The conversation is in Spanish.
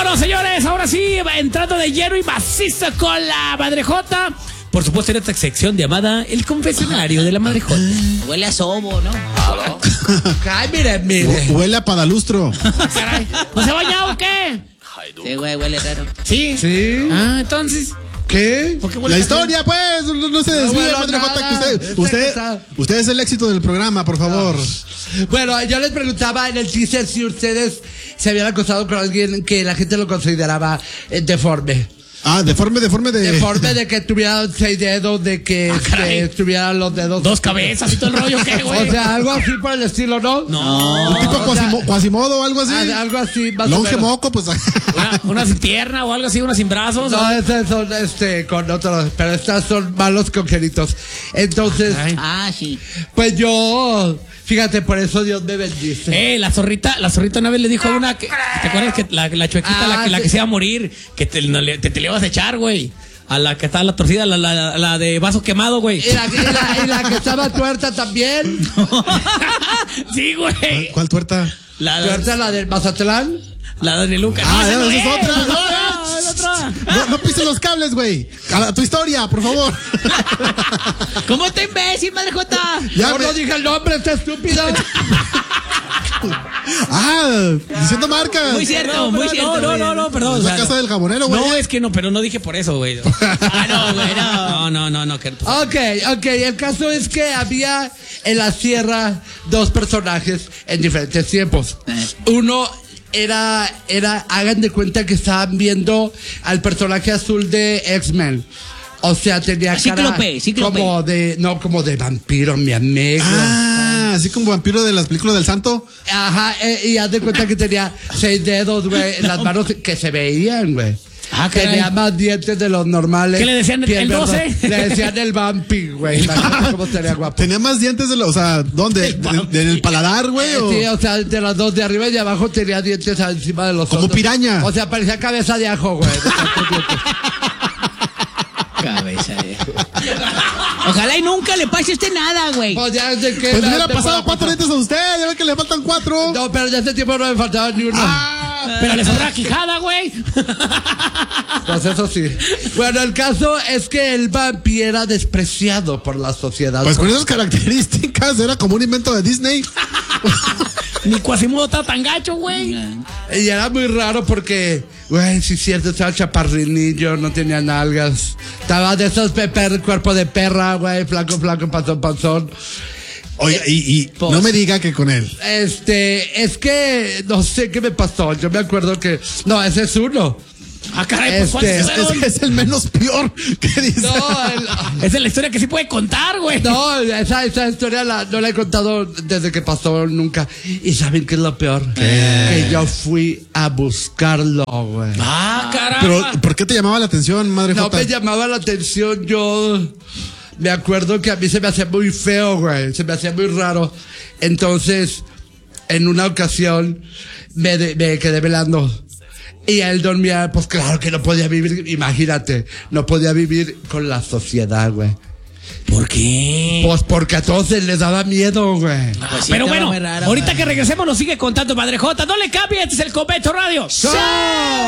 Bueno, señores, ahora sí, entrando de lleno y macizo con la Madre Jota. Por supuesto, en esta sección llamada El Confesionario de la Madre Jota. Huele a sobo, ¿no? Ay, mire. Huele a padalustro. Caray, ¿no se ha bañado o qué? Sí, güey, huele raro. Sí. Sí. Ah, entonces. ¿Qué? ¿Por qué huele La así? historia, pues, no se desvíe, huele Madre Jota, nada. que usted es el éxito del programa, por favor. Bueno, yo les preguntaba en el teaser si ustedes se habían acostado con alguien que la gente lo consideraba deforme. Ah, deforme Deforme de que tuviera 6 dedos, de que tuviera los dedos. 2 cabezas y todo el rollo, ¿qué, güey? O sea, algo así por el estilo, ¿no? No. tipo o sea, Quasimodo o algo así. Algo así, más o Longe menos. moco, pues. Una sin pierna o algo así, una sin brazos. No, esas son con otros, pero estas son malos congénitos. Entonces, Ay. Ah, sí. pues yo, fíjate, por eso Dios me bendice. La zorrita una vez le dijo a una que, ¿te acuerdas que la chuequita, la sí. que se iba a morir, que te le ibas a echar, güey? A la que estaba la torcida, la de vaso quemado, güey. Y la que estaba tuerta también. Sí, güey. ¿Cuál tuerta? Tuerta, la del Mazatlán. La de Luca. Ah, esa no esa es otra. No, es otra. No pises los cables, güey. A tu historia, por favor. ¿Cómo te imbécil, Madre Jota? Ya Yo me- no dije el nombre, está estúpido. Diciendo marcas. Muy cierto, muy cierto. No, perdón. Es la casa del jabonero, güey. No, es que no, pero no dije por eso, güey. Ah, no, güey, no. No. Que, Ok, el caso es que había en la sierra 2 personajes en diferentes tiempos. Uno era, hagan de cuenta que estaban viendo al personaje azul de X-Men. O sea, tenía cara Cíclope. como de vampiro, mi amigo. Así como vampiro de las películas del santo. Ajá, y haz de cuenta que tenía 6 dedos, güey, en las manos que se veían, güey. caray. Tenía más dientes de los normales. ¿Qué le decían, Piel el verde. 12? Le decían el vampi, güey. Imagínate cómo estaría guapo. Tenía más dientes o sea, ¿dónde? ¿En el paladar, güey? Sí, o sea, de las 2 de arriba y de abajo tenía dientes encima de los Como otros. piraña. O sea, parecía cabeza de ajo, güey. de tantos dientes. Cabeza de... Ojalá y nunca le pase a usted nada, güey. Pues ya es de que... Pues le la hubiera pasado temporada 4 pasada. dientes a usted. Ya ve que le faltan 4. No, pero ya hace tiempo no me faltaba ni uno. pero le sobra quijada, güey. Pues eso sí. Bueno, el caso es que el vampi era despreciado por la sociedad. Pues con esas características era como un invento de Disney. Ni Quasimodo estaba tan gacho, güey. Y era muy raro porque, güey, sí es cierto, estaba chaparrinillo, no tenía nalgas. Estaba de esos cuerpo de perra, güey, flaco, panzón. Oye, y no me diga que con él. Es que no sé qué me pasó. Yo me acuerdo que. No, ese es uno. Ah, caray, pues ¿cuál Este, es Es el menos peor que dice. No, Esa es la historia que sí puede contar, güey. no, esa historia no la he contado desde que pasó nunca. ¿Y saben qué es lo peor? Que yo fui a buscarlo, güey. Ah, caramba. Pero, ¿por qué te llamaba la atención, Madre No Jota? me llamaba la atención, yo me acuerdo que a mí se me hacía muy feo, güey, se me hacía muy raro. Entonces, en una ocasión, me quedé velando. Y él dormía, pues claro que no podía vivir, imagínate, no podía vivir con la sociedad, güey. ¿Por qué? Pues porque a todos les daba miedo, güey. Pues sí, Pero estaba bueno, muy raro, ahorita güey. que regresemos nos sigue contando Madre Jota. No le cambie, este es el Convento Radio. ¡Show!